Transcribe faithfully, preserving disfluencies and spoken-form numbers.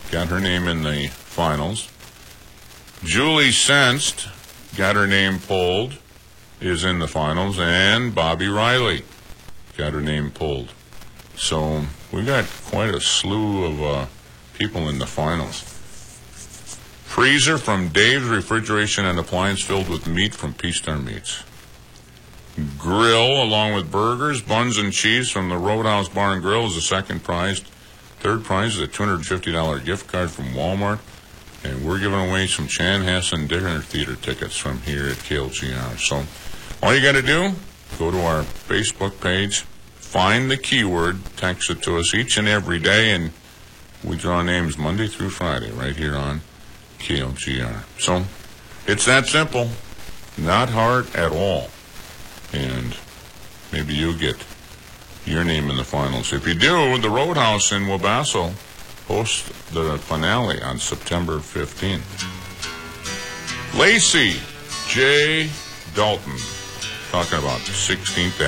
got her name in the finals. Julie Sensed got her name pulled, is in the finals, and Bobby Riley got her name pulled. So we got quite a slew of uh, people in the finals. Freezer from Dave's Refrigeration and Appliance filled with meat from Peace Star Meats. Grill, along with burgers, buns, and cheese from the Roadhouse Bar and Grill is the second prize. Third prize is a two hundred fifty dollars gift card from Walmart. And we're giving away some Chanhassen Dinner Theater tickets from here at K L G R. So all you got to do, go to our Facebook page, find the keyword, text it to us each and every day, and we draw names Monday through Friday right here on K L G R. So it's that simple, not hard at all. And maybe you'll get your name in the finals. If you do, the Roadhouse in Wabasso hosts the finale on September fifteenth. Lacey J. Dalton, talking about sixteenth